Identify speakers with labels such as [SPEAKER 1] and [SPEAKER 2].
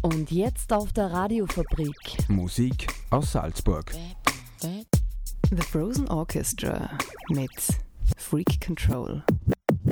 [SPEAKER 1] Und jetzt auf der Radiofabrik.
[SPEAKER 2] Musik aus Salzburg.
[SPEAKER 1] The Frozen Orchestra mit Freak Control.